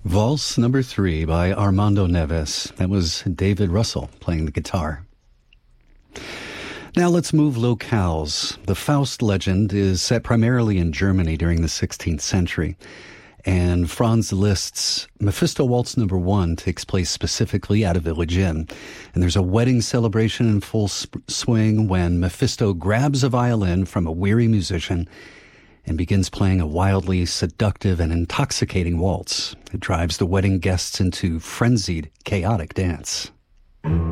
Valse number 3 by Armando Neves. That was David Russell playing the guitar. Now let's move locales. The Faust legend is set primarily in Germany during the 16th century. And Franz Liszt's Mephisto Waltz number 1 takes place specifically at a village inn. And there's a wedding celebration in full swing when Mephisto grabs a violin from a weary musician and begins playing a wildly seductive and intoxicating waltz. It drives the wedding guests into frenzied, chaotic dance.